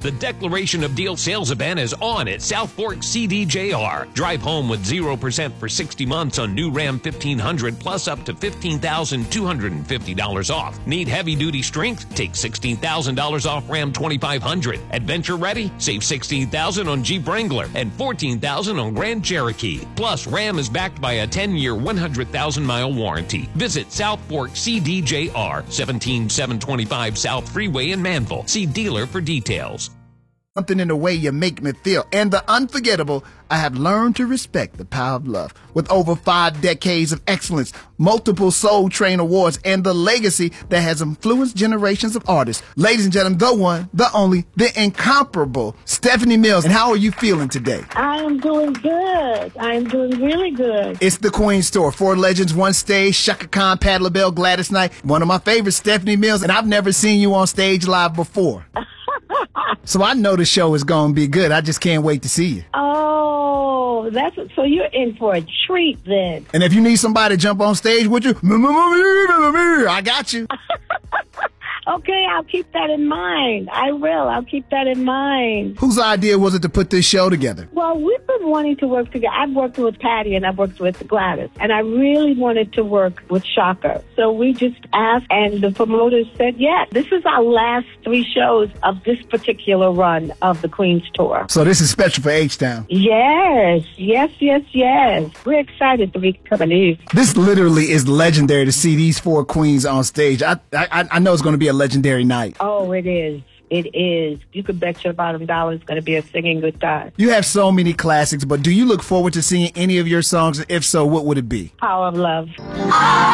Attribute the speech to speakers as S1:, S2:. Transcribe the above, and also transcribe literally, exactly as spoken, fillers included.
S1: The Declaration of Deal sales event is on at South Fork C D J R. Drive home with zero percent for sixty months on new Ram fifteen hundred plus up to fifteen thousand two hundred fifty dollars off. Need heavy-duty strength? Take sixteen thousand dollars off Ram twenty-five hundred. Adventure ready? Save sixteen thousand dollars on Jeep Wrangler and fourteen thousand dollars on Grand Cherokee. Plus, Ram is backed by a ten-year, one hundred thousand mile warranty. Visit South Fork C D J R, seventeen seven twenty-five South Freeway in Manville. See dealer for details.
S2: Something in the way you make me feel. And the unforgettable, I have learned to respect the power of love. With over five decades of excellence, multiple Soul Train awards, and the legacy that has influenced generations of artists. Ladies and gentlemen, the one, the only, the incomparable Stephanie Mills. And how are you feeling today?
S3: I am doing good. I am doing really good.
S2: It's the Queen's Tour. Four legends, one stage, Chaka Khan, Patti LaBelle, Gladys Knight. One of my favorites, Stephanie Mills. And I've never seen you on stage live before. So I know the show is going to be good. I just can't wait to see you.
S3: Oh, that's so you're in for a treat then.
S2: And if you need somebody to jump on stage with you, I got you.
S3: Okay, I'll keep that in mind. I will. I'll keep that in mind.
S2: Whose idea was it to put this show together?
S3: Well, we've been wanting to work together. I've worked with Patti and I've worked with Gladys. And I really wanted to work with Chaka. So we just asked and the promoters said yes. This is our last three shows of this particular run of the Queen's Tour.
S2: So this is special for H-Town.
S3: Yes, yes, yes, yes. We're excited to be coming in.
S2: This literally is legendary to see these four queens on stage. I I, I know it's going to be a legendary night.
S3: Oh, it is. It is. You could bet your bottom dollar it's going to be a singing good time.
S2: You have so many classics, but do you look forward to singing any of your songs? If so, what would it be?
S3: Power of Love.